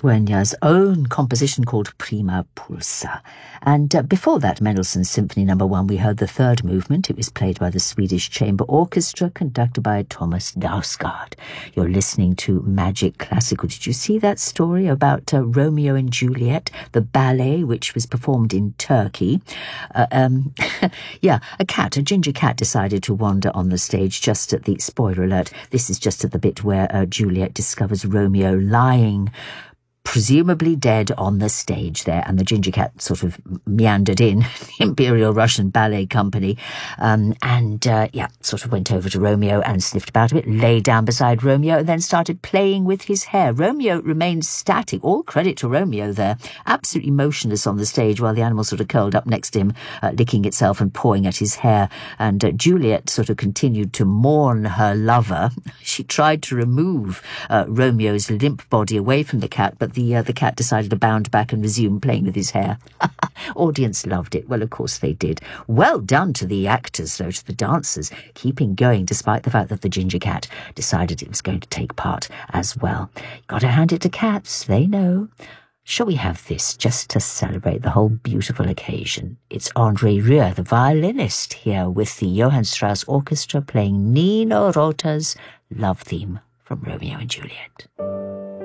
Sueña's own composition called Prima Pulsa. And before that, Mendelssohn's Symphony No. 1, we heard the third movement. It was played by the Swedish Chamber Orchestra, conducted by Thomas Dausgaard. You're listening to Magic Classical. Did you see that story about Romeo and Juliet, the ballet, which was performed in Turkey? Yeah, a ginger cat decided to wander on the stage just at the, spoiler alert, this is just at the bit where Juliet discovers Romeo lying presumably dead on the stage there, and the ginger cat sort of meandered in, the Imperial Russian Ballet Company, sort of went over to Romeo and sniffed about a bit, lay down beside Romeo, and then started playing with his hair. Romeo remained static. All credit to Romeo there, absolutely motionless on the stage while the animal sort of curled up next to him, licking itself and pawing at his hair. And Juliet sort of continued to mourn her lover. She tried to remove Romeo's limp body away from the cat, but the cat decided to bound back and resume playing with his hair. Audience loved it. Well, of course they did. Well done to the actors, though, to the dancers, keeping going despite the fact that the ginger cat decided it was going to take part as well. Got to hand it to cats, they know. Shall we have this just to celebrate the whole beautiful occasion? It's André Rieu, the violinist, here with the Johann Strauss Orchestra playing Nino Rota's love theme from Romeo and Juliet.